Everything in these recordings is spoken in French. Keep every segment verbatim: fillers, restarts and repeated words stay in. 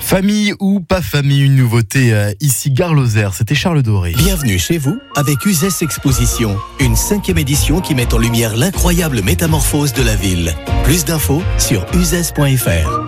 Famille ou pas famille, une nouveauté euh, ici Gare Lozère, c'était Charles Doré. Bienvenue chez vous avec Uzès Exposition, une cinquième édition qui met en lumière l'incroyable métamorphose de la ville. Plus d'infos sur uzès point f r.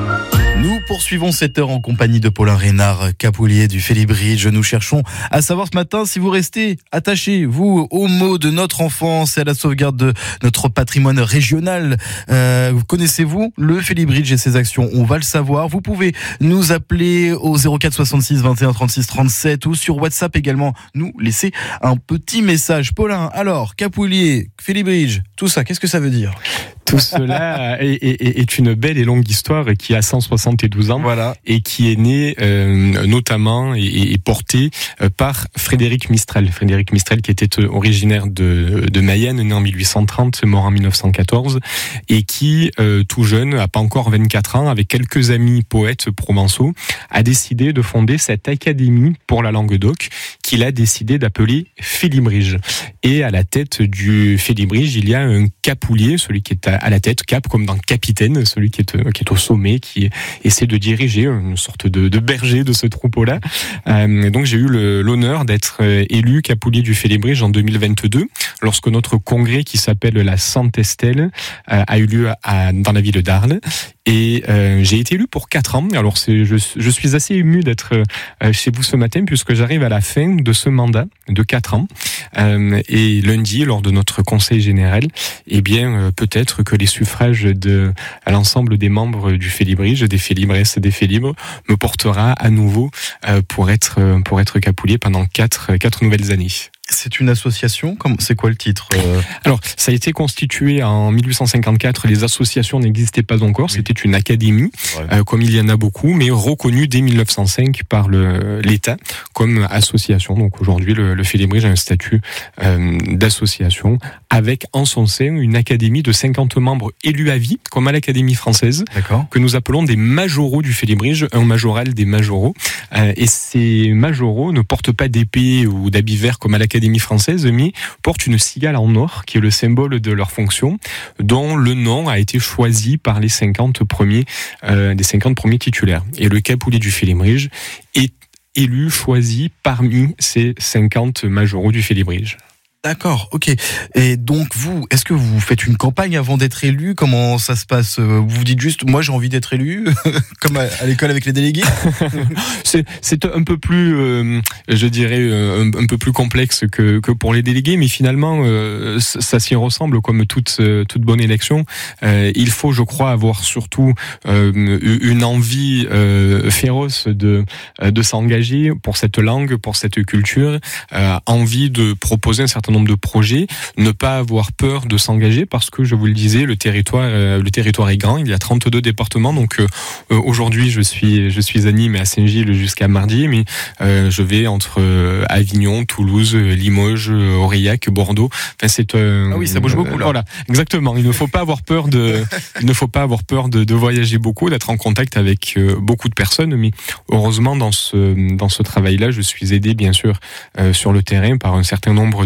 Nous poursuivons cette heure en compagnie de Paulin Reynard, capoulier du Félibridge. Nous cherchons à savoir ce matin si vous restez attachés, vous, aux mots de notre enfance et à la sauvegarde de notre patrimoine régional. Euh, connaissez-vous le Félibridge et ses actions? On va le savoir. Vous pouvez nous appeler au zéro quatre soixante-six vingt et un trente-six trente-sept ou sur WhatsApp également nous laisser un petit message. Paulin, alors, capoulier, Félibridge, tout ça, qu'est-ce que ça veut dire? Tout cela est, est, est une belle et longue histoire qui a cent soixante-douze ans, voilà, et qui est née euh, notamment et, et portée par Frédéric Mistral. Frédéric Mistral qui était originaire de, de Mayenne, né en mille huit cent trente, mort en mille neuf cent quatorze, et qui, euh, tout jeune, à pas encore vingt-quatre ans, avec quelques amis poètes provençaux, a décidé de fonder cette académie pour la Languedoc qu'il a décidé d'appeler Félibridge. Et à la tête du Félibridge, il y a un capoulier, celui qui est à à la tête, cap comme dans capitaine, celui qui est, qui est au sommet, qui essaie de diriger une sorte de, de berger de ce troupeau-là. Euh, donc j'ai eu le, l'honneur d'être élu capoulier du Félibridge en deux mille vingt-deux, lorsque notre congrès qui s'appelle la Sainte-Estelle euh, a eu lieu à, dans la ville d'Arles. Et euh, j'ai été élu pour quatre ans. Alors c'est, je, je suis assez ému d'être euh, chez vous ce matin puisque j'arrive à la fin de ce mandat de quatre ans. Euh, et lundi, lors de notre conseil général, eh bien euh, peut-être que les suffrages de à l'ensemble des membres du Félibridge, des Félibresses, des Félibres, me portera à nouveau euh, pour être pour être capoulier pendant quatre quatre nouvelles années. C'est une association? C'est quoi le titre? Alors, ça a été constitué en mille huit cent cinquante-quatre. Les associations n'existaient pas encore. Oui. C'était une académie, euh, comme il y en a beaucoup, mais reconnue dès mille neuf cent cinq par le, l'État comme association. Donc aujourd'hui, le, le Félibridge a un statut euh, d'association avec en son sein une académie de cinquante membres élus à vie, comme à l'Académie française, D'accord. que nous appelons des majoraux du Félibridge, un majoral des majoraux. Euh, et ces majoraux ne portent pas d'épée ou d'habits verts comme à l'Académie française, mais portent une cigale en or qui est le symbole de leur fonction, dont le nom a été choisi par les cinquante premiers, euh, les cinquante premiers titulaires. Et le capoulier du Félibridge est élu, choisi parmi ces cinquante majoraux du Félibridge. D'accord, ok. Et donc vous, est-ce que vous faites une campagne avant d'être élu? Comment ça se passe? Vous vous dites juste, moi j'ai envie d'être élu, comme à, à l'école avec les délégués? c'est, c'est un peu plus, euh, je dirais, un, un peu plus complexe que, que pour les délégués, mais finalement, euh, ça, ça s'y ressemble comme toute, toute bonne élection. Euh, il faut, je crois, avoir surtout euh, une envie euh, féroce de, de s'engager pour cette langue, pour cette culture, euh, envie de proposer un certain nombre de projets, ne pas avoir peur de s'engager parce que, je vous le disais, le territoire, euh, le territoire est grand, il y a trente-deux départements, donc euh, aujourd'hui je suis, je suis à Nîmes et à Saint-Gilles jusqu'à mardi, mais euh, je vais entre euh, Avignon, Toulouse, Limoges, Aurillac, Bordeaux, enfin c'est... Euh, ah oui, ça bouge beaucoup là. Voilà, exactement, il ne faut pas avoir peur de, il ne faut pas avoir peur de, de voyager beaucoup, d'être en contact avec euh, beaucoup de personnes, mais heureusement dans ce, dans ce travail-là, je suis aidé bien sûr euh, sur le terrain par un certain nombre